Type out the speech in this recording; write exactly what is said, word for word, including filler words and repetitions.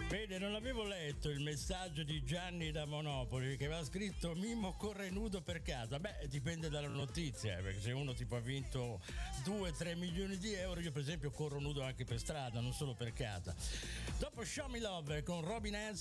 Vede, non avevo letto il messaggio di Gianni da Monopoli che aveva scritto Mimmo corre nudo per casa. Beh, dipende dalla notizia, perché se uno tipo ha vinto due tre milioni di euro, io per esempio corro nudo anche per strada, non solo per casa. Dopo Show Me Love con Robin Hanson